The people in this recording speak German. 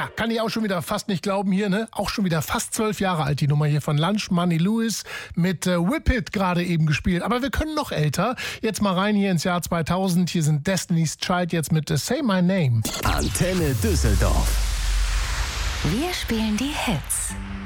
Tja, kann ich auch schon wieder fast nicht glauben hier, ne? Auch schon wieder fast 12 Jahre alt, die Nummer hier von Lunch Money Lewis mit Whip It gerade eben gespielt. Aber wir können noch älter. Jetzt mal rein hier ins Jahr 2000. Hier sind Destiny's Child jetzt mit Say My Name. Antenne Düsseldorf. Wir spielen die Hits.